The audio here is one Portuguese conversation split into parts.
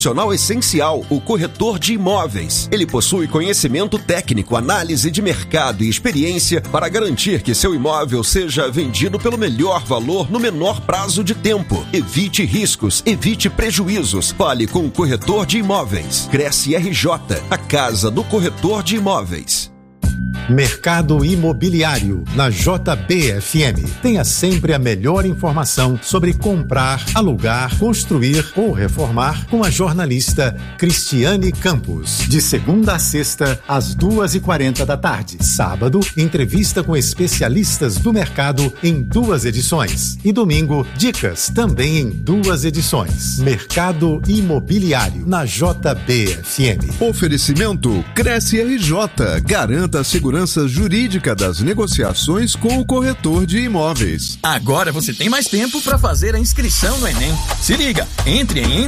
Profissional essencial, o corretor de imóveis. Ele possui conhecimento técnico, análise de mercado e experiência para garantir que seu imóvel seja vendido pelo melhor valor no menor prazo de tempo. Evite riscos, evite prejuízos. Fale com o corretor de imóveis. Cresce RJ, a casa do corretor de imóveis. Mercado Imobiliário, na JBFM. Tenha sempre a melhor informação sobre comprar, alugar, construir ou reformar com a jornalista Cristiane Campos. De segunda a sexta, às 2h40 da tarde. Sábado, entrevista com especialistas do mercado em 2 edições. E domingo, dicas também em 2 edições. Mercado Imobiliário, na JBFM. Oferecimento Cresce RJ. Garanta a segurança jurídica das negociações com o corretor de imóveis. Agora você tem mais tempo para fazer a inscrição no Enem. Se liga, entre em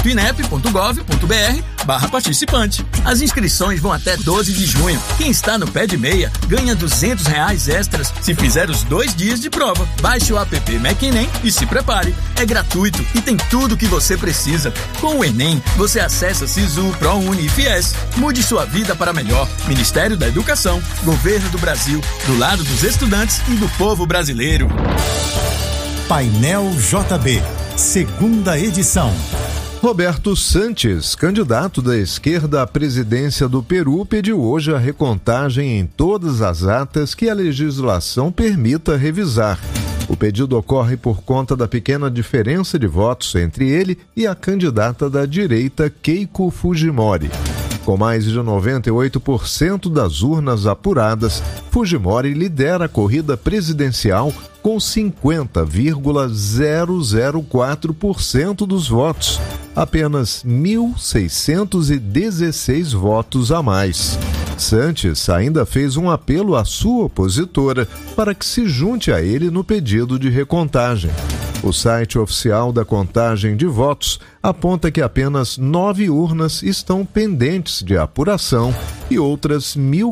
enem.inep.gov.br/participante. As inscrições vão até 12 de junho. Quem está no pé de meia ganha R$200 extras se fizer os 2 dias de prova. Baixe o app MacEnem e se prepare. É gratuito e tem tudo o que você precisa. Com o Enem, você acessa Sisu, ProUni e Fies. Mude sua vida para melhor. Ministério da Educação, Governo do Brasil, do lado dos estudantes e do povo brasileiro. Painel JB, segunda edição. Roberto Sanches, candidato da esquerda à presidência do Peru, pediu hoje a recontagem em todas as atas que a legislação permita revisar. O pedido ocorre por conta da pequena diferença de votos entre ele e a candidata da direita Keiko Fujimori. Com mais de 98% das urnas apuradas, Fujimori lidera a corrida presidencial com 50,004% dos votos, apenas 1.616 votos a mais. Sanches ainda fez um apelo à sua opositora para que se junte a ele no pedido de recontagem. O site oficial da contagem de votos aponta que apenas 9 urnas estão pendentes de apuração e outras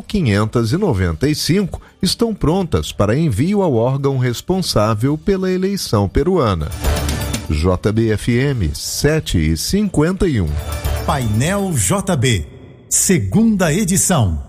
1.595 estão prontas para envio ao órgão responsável pela eleição peruana. JBFM 7h51. Painel JB, segunda edição.